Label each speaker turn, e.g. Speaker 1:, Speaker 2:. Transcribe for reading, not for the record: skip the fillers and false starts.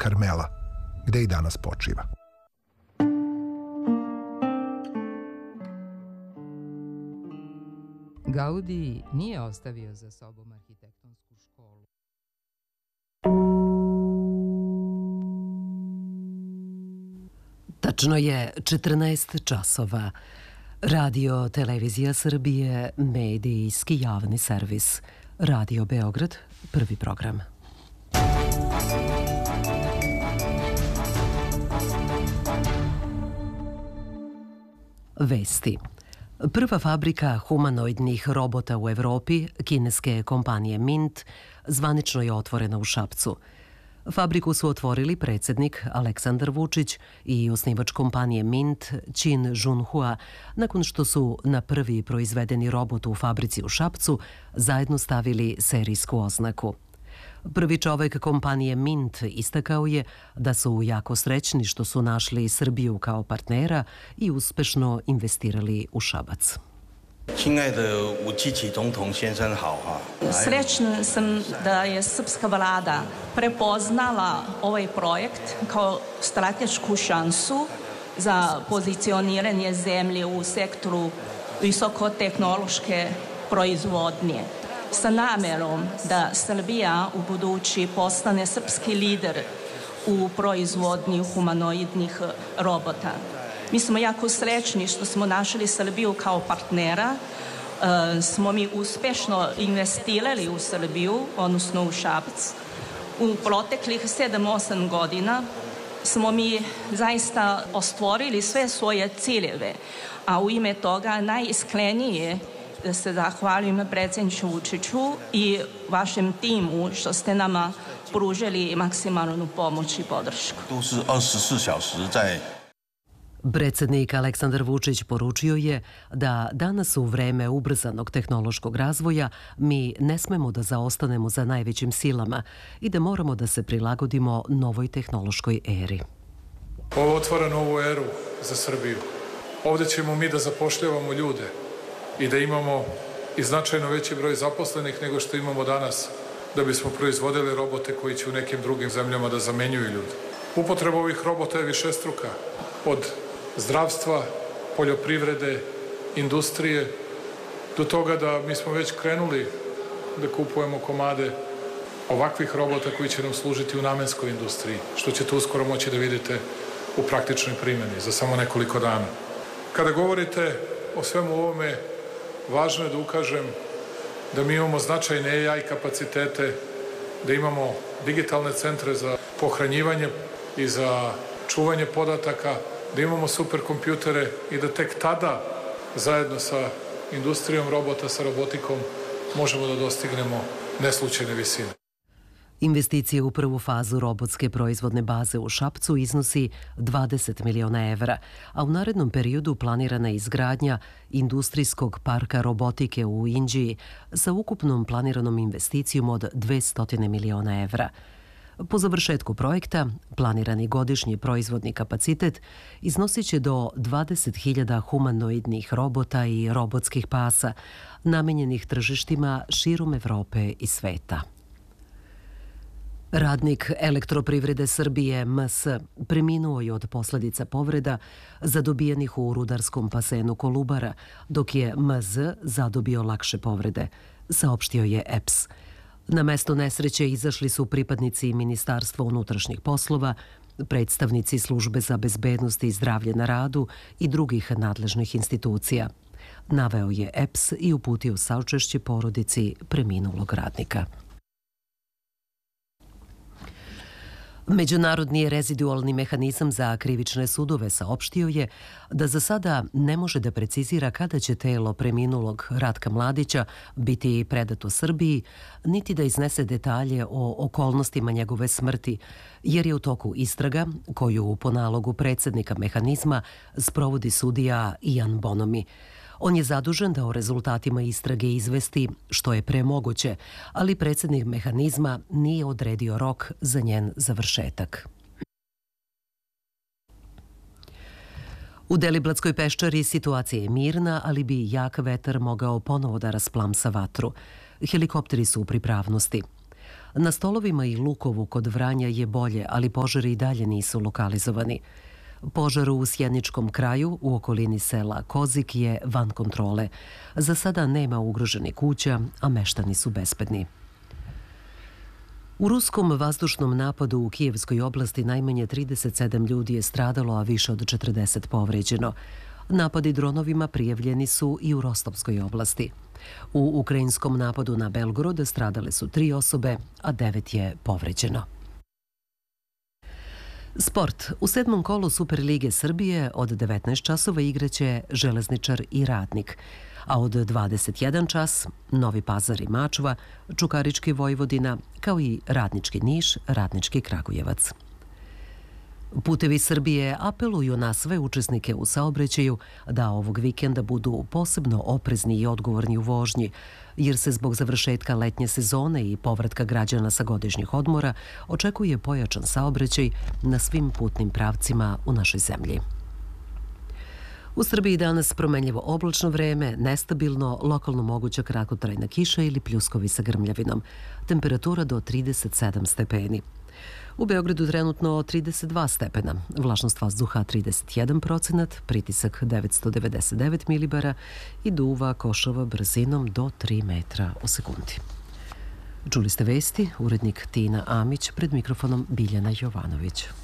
Speaker 1: Karmela, gde i danas počiva.
Speaker 2: Gaudi nije ostavio za sobom arhitektonsku školu.
Speaker 3: Tačno je 14 časova. Radio Televizija Srbije, medijski javni servis. Radio Beograd, prvi program. Vesti. Prva fabrika humanoidnih robota u Evropi, kineske kompanije Mint, zvanično je otvorena u Šapcu. Fabriku su otvorili predsjednik Aleksandar Vučić i osnivač kompanije Mint, Qin Junhua, nakon što su na prvi proizvedeni robot u fabrici u Šapcu zajedno stavili serijsku oznaku. Prvi čovek kompanije Mint istakao je da su jako srećni što su našli Srbiju kao partnera i uspešno investirali u Šabac.
Speaker 4: Srećna sam da je srpska vlada prepoznala ovaj projekt kao stratešku šansu za pozicioniranje zemlje u sektoru visokotehnološke proizvodnje, sa namerom da Srbija u budući postane srpski lider u proizvodnji humanoidnih robota. Mi smo jako srećni što smo našli Srbiju kao partnera, smo mi uspešno investirali u Srbiju, odnosno u Šabac. U proteklih 7-8 godina smo mi zaista ostvarili sve svoje ciljeve, a u ime toga najiskrenije da se zahvalim predsjedniku Vučiću i vašem timu što ste nama pružili maksimalnu pomoć i podršku.
Speaker 3: Predsjednik Aleksandar Vučić poručio je da danas u vreme ubrzanog tehnološkog razvoja mi ne smemo da zaostanemo za najvećim silama i da moramo da se prilagodimo novoj tehnološkoj eri.
Speaker 5: Ovo otvara novu eru za Srbiju. Ovdje ćemo mi da zapošljavamo ljude i da imamo i značajno veći broj zaposlenih nego što imamo danas, da bismo proizvodili robote koji će u nekim drugim zemljama da zamenjuju ljude. Upotreba ovih robota je višestruka, od zdravstva, poljoprivrede, industrije, do toga da mi smo već krenuli da kupujemo komade ovakvih robota koji će nam služiti u namenskoj industriji, što ćete uskoro moći da vidite u praktičnoj primjeni za samo nekoliko dana. Kada govorite o svemu ovome, važno je da ukažem da mi imamo značajne AI kapacitete, da imamo digitalne centre za pohranjivanje i za čuvanje podataka, da imamo superkompjutere i da tek tada, zajedno sa industrijom robota, sa robotikom, možemo da dostignemo neslučajne visine.
Speaker 3: Investicije u prvu fazu robotske proizvodne baze u Šapcu iznosi 20 miliona evra, a u narednom periodu planirana je izgradnja industrijskog parka robotike u Inđiji sa ukupnom planiranom investicijom od 200 miliona evra. Po završetku projekta, planirani godišnji proizvodni kapacitet iznosit će do 20.000 humanoidnih robota i robotskih pasa, namenjenih tržištima širom Evrope i sveta. Radnik Elektroprivrede Srbije MS preminuo je od posljedica povreda zadobijenih u rudarskom basenu Kolubara, dok je MZ zadobio lakše povrede, saopštio je EPS. Na mesto nesreće izašli su pripadnici Ministarstva unutrašnjih poslova, predstavnici Službe za bezbednost i zdravlje na radu i drugih nadležnih institucija. Naveo je EPS i uputio saučešće porodici preminulog radnika. Međunarodni rezidualni mehanizam za krivične sudove saopštio je da za sada ne može da precizira kada će telo preminulog Ratka Mladića biti predato Srbiji, niti da iznese detalje o okolnostima njegove smrti, jer je u toku istraga koju po nalogu predsjednika mehanizma sprovodi sudija Ian Bonomi. On je zadužen da o rezultatima istrage izvesti što je pre moguće, ali predsjednik mehanizma nije odredio rok za njen završetak. U Deliblatskoj peščari situacija je mirna, ali bi jak vetar mogao ponovo da rasplamsa vatru. Helikopteri su u pripravnosti. Na Stolovima i Lukovu kod Vranja je bolje, ali požari i dalje nisu lokalizovani. Požar u Sjeničkom kraju u okolini sela Kozik je van kontrole. Za sada nema ugroženih kuća, a meštani su bezbedni. U ruskom vazdušnom napadu u Kijevskoj oblasti najmanje 37 ljudi je stradalo, a više od 40 povređeno. Napadi dronovima prijavljeni su i u Rostovskoj oblasti. U ukrajinskom napadu na Belgorod stradale su 3 osobe, a 9 je povređeno. Sport. U 7. kolu Superlige Srbije od 19 časova igraće Železničar i Radnik, a od 21 čas Novi Pazar i Mačva, Čukarički Vojvodina, kao i Radnički Niš, Radnički Kragujevac. Putevi Srbije apeluju na sve učesnike u saobraćaju da ovog vikenda budu posebno oprezni i odgovorni u vožnji, jer se zbog završetka letnje sezone i povratka građana sa godišnjih odmora očekuje pojačan saobraćaj na svim putnim pravcima u našoj zemlji. U Srbiji danas promenljivo oblačno vreme, nestabilno, lokalno moguća kratkotrajna kiša ili pljuskovi sa grmljavinom. Temperatura do 37 stepeni. U Beogradu trenutno 32 stepena, vlažnost vazduha 31%, pritisak 999 milibara i duva košava brzinom do 3 metra u sekundi. Čuli ste vesti, urednik Tina Amić, pred mikrofonom Biljana Jovanović.